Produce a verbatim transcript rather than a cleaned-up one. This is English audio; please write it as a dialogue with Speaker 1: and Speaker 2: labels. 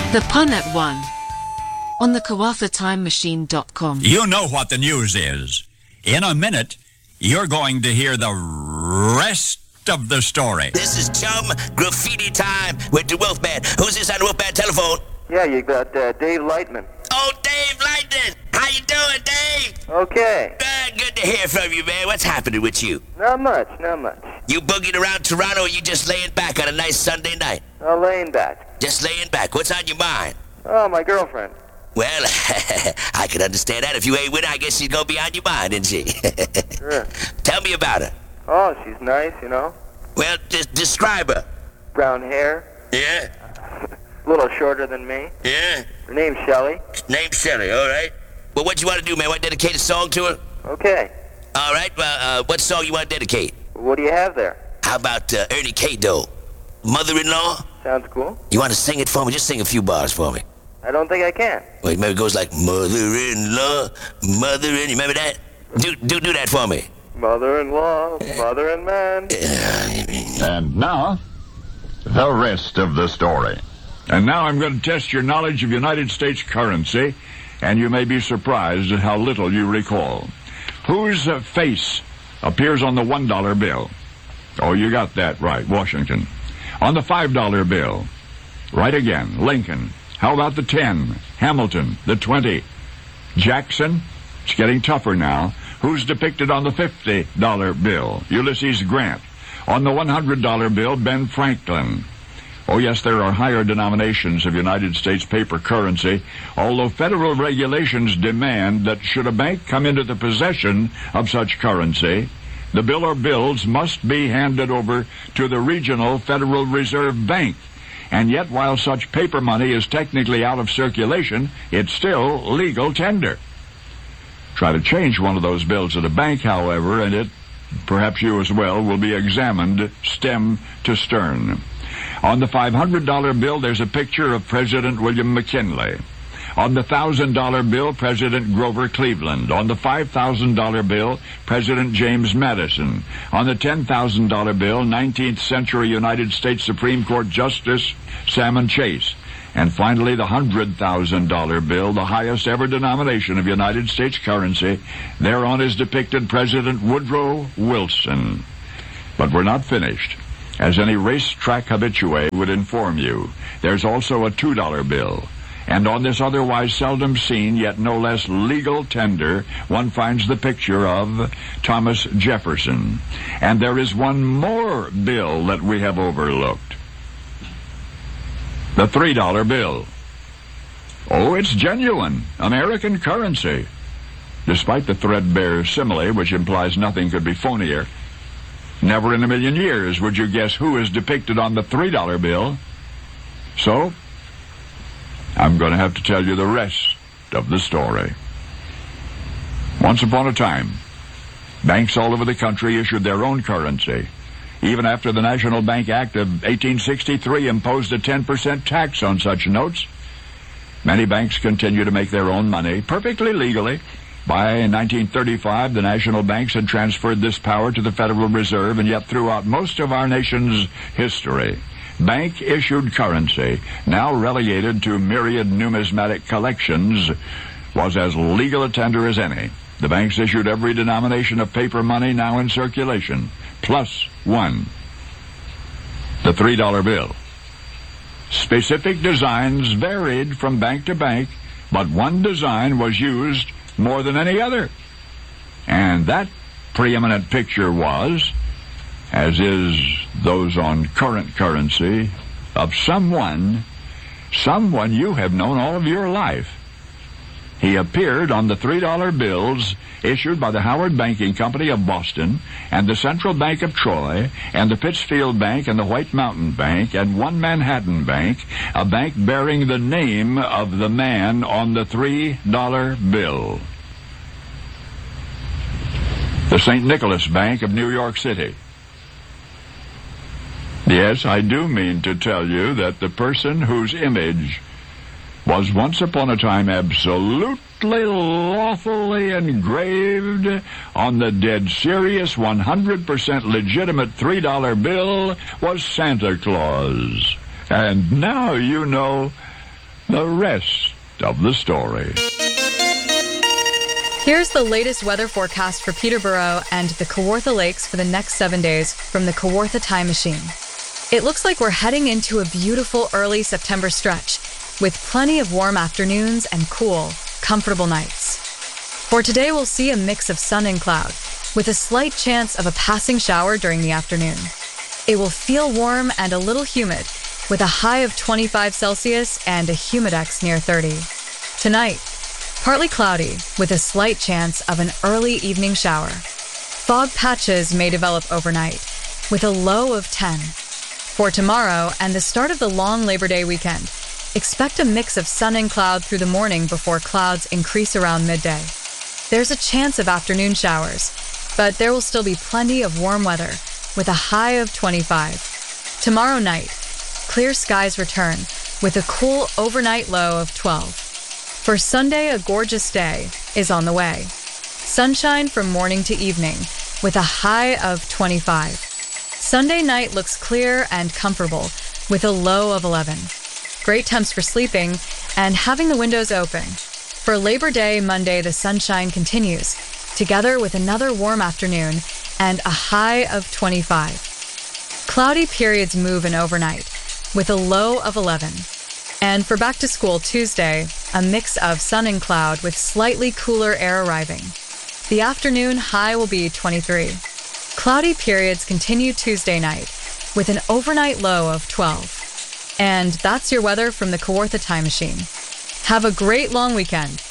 Speaker 1: The Pun at One on the Kawafa Time Machine dot com.
Speaker 2: You know what the news is. In a minute, you're going to hear the rest of the story.
Speaker 3: This is Chum Graffiti Time with the Wolfman. Who's this on the Wolfman telephone?
Speaker 4: Yeah, you got uh, Dave Lightman.
Speaker 3: Oh, Dave Lightman. How you doing, Dave?
Speaker 4: Okay.
Speaker 3: Uh, good to hear from you, man. What's happening with you?
Speaker 4: Not much, not much.
Speaker 3: You boogieing around Toronto, or you just laying back on a nice Sunday night?
Speaker 4: Uh, laying back.
Speaker 3: Just laying back. What's on your mind?
Speaker 4: Oh, my girlfriend.
Speaker 3: Well, I can understand that. If you ain't with her, I guess she's gonna be on your mind, isn't she?
Speaker 4: Sure.
Speaker 3: Tell me about her.
Speaker 4: Oh, she's nice, you know.
Speaker 3: Well, just describe her.
Speaker 4: Brown hair.
Speaker 3: Yeah?
Speaker 4: A little shorter than me.
Speaker 3: Yeah?
Speaker 4: Her name's Shelley.
Speaker 3: Name Shelly, all right. Well, what you want to do, man? Want to dedicate a song to her?
Speaker 4: Okay.
Speaker 3: All right. Well, uh, what song you want to dedicate?
Speaker 4: What do you have there?
Speaker 3: How about uh, Ernie K-Do? Mother-in-law?
Speaker 4: Sounds cool.
Speaker 3: You want to sing it for me? Just sing a few bars for me.
Speaker 4: I don't think I can.
Speaker 3: Well, maybe it goes like mother-in-law, mother-in... You remember that? Do, do, do that for me.
Speaker 4: Mother-in-law, mother and man.
Speaker 5: And now, the rest of the story.
Speaker 6: And now I'm going to test your knowledge of United States currency, and you may be surprised at how little you recall. Whose uh, face appears on the one dollar bill? Oh, you got that right, Washington. On the five dollar bill, right again, Lincoln. How about the ten? Hamilton. The twenty? Jackson? It's getting tougher now. Who's depicted on the fifty dollar bill? Ulysses Grant. On the one hundred dollar bill, Ben Franklin. Oh, yes, there are higher denominations of United States paper currency, although federal regulations demand that should a bank come into the possession of such currency, the bill or bills must be handed over to the regional Federal Reserve Bank. And yet, while such paper money is technically out of circulation, it's still legal tender. Try to change one of those bills at a bank, however, and it, perhaps you as well, will be examined stem to stern. On the five hundred dollar bill, there's a picture of President William McKinley. On the one thousand dollar bill, President Grover Cleveland. On the five thousand dollar bill, President James Madison. On the ten thousand dollar bill, nineteenth century United States Supreme Court Justice Salmon Chase. And finally, the one hundred thousand dollar bill, the highest ever denomination of United States currency. Thereon is depicted President Woodrow Wilson. But we're not finished. As any racetrack habitué would inform you, there's also a two dollar bill. And on this otherwise seldom seen, yet no less legal tender, one finds the picture of Thomas Jefferson. And there is one more bill that we have overlooked. The three dollar bill. Oh, it's genuine, American currency. Despite the threadbare simile, which implies nothing could be phonier, never in a million years would you guess who is depicted on the three dollar bill. So, I'm going to have to tell you the rest of the story. Once upon a time, banks all over the country issued their own currency. Even after the National Bank Act of eighteen sixty-three imposed a ten percent tax on such notes, many banks continue to make their own money perfectly legally. By nineteen thirty-five, the national banks had transferred this power to the Federal Reserve, and yet throughout most of our nation's history, bank-issued currency, now relegated to myriad numismatic collections, was as legal a tender as any. The banks issued every denomination of paper money now in circulation, plus one, the three dollar bill. Specific designs varied from bank to bank, but one design was used more than any other. And that preeminent picture was, as is those on current currency, of someone, someone you have known all of your life. He appeared on the three dollar bills issued by the Howard Banking Company of Boston and the Central Bank of Troy and the Pittsfield Bank and the White Mountain Bank and One Manhattan Bank, a bank bearing the name of the man on the three dollar bill. The Saint Nicholas Bank of New York City. Yes, I do mean to tell you that the person whose image was once upon a time absolutely lawfully engraved on the dead serious one hundred percent legitimate three dollar bill was Santa Claus. And now you know the rest of the story.
Speaker 7: Here's the latest weather forecast for Peterborough and the Kawartha Lakes for the next seven days from the Kawartha Time Machine. It looks like we're heading into a beautiful early September stretch with plenty of warm afternoons and cool, comfortable nights. For today, we'll see a mix of sun and cloud with a slight chance of a passing shower during the afternoon. It will feel warm and a little humid with a high of twenty-five Celsius and a humidex near thirty. Tonight, partly cloudy with a slight chance of an early evening shower. Fog patches may develop overnight with a low of ten. For tomorrow and the start of the long Labor Day weekend, expect a mix of sun and cloud through the morning before clouds increase around midday. There's a chance of afternoon showers, but there will still be plenty of warm weather with a high of twenty-five. Tomorrow night, clear skies return with a cool overnight low of twelve. For Sunday, a gorgeous day is on the way. Sunshine from morning to evening with a high of twenty-five. Sunday night looks clear and comfortable with a low of eleven. Great temps for sleeping and having the windows open. For Labor Day, Monday, the sunshine continues, together with another warm afternoon and a high of twenty-five. Cloudy periods move in overnight with a low of eleven. And for back to school Tuesday, a mix of sun and cloud with slightly cooler air arriving. The afternoon high will be twenty-three. Cloudy periods continue Tuesday night with an overnight low of twelve. And that's your weather from the Kawartha Time Machine. Have a great long weekend.